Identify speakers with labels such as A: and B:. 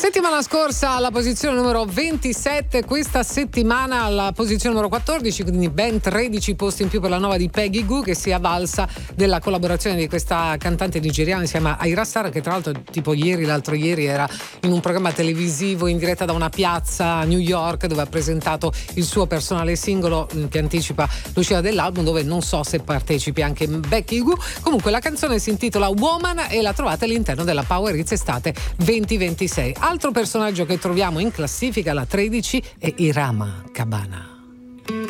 A: Settimana scorsa alla posizione numero 27, questa settimana alla posizione numero 14, quindi ben 13 posti in più per la nuova di Peggy Gou, che si è avvalsa della collaborazione di questa cantante nigeriana, si chiama Ayra Starr, che tra l'altro tipo l'altro ieri era in un programma televisivo in diretta da una piazza a New York, dove ha presentato il suo personale singolo che anticipa l'uscita dell'album, dove non so se partecipi anche Peggy Gou. Comunque la canzone si intitola Woman e la trovate all'interno della Power Hits Estate 2026. Altro personaggio che troviamo in classifica alla 13 è Irama Cabana.